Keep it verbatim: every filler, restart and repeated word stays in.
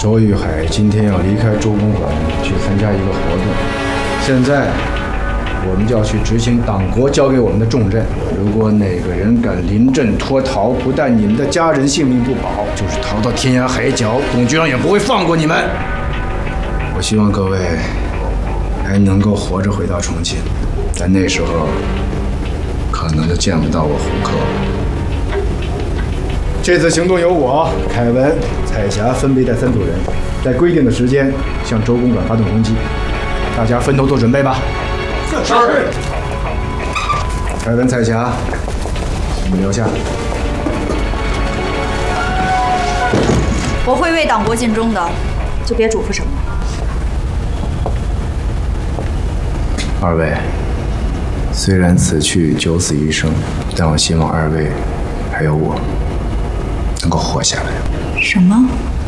周玉海今天要离开周公馆去参加一个活动，现在我们就要去执行党国交给我们的重任。如果哪个人敢临阵脱逃，不但你们的家人性命不保，就是逃到天涯海角，董局长也不会放过你们。我希望各位还能够活着回到重庆，但那时候可能就见不到我胡克了。这次行动由我、凯文、彩霞分别带三组人，在规定的时间向周公馆发动攻击。大家分头做准备吧。是。凯文、彩霞，你们留下。 我会为党国尽忠的，就别嘱咐什么。 二位，虽然此去九死一生，但我希望二位还有我能够活下来。 什么？